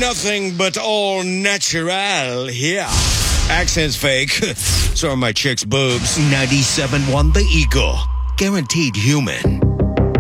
nothing but all natural here. Accent's fake. So are my chick's boobs. 97.1 The Eagle. Guaranteed human.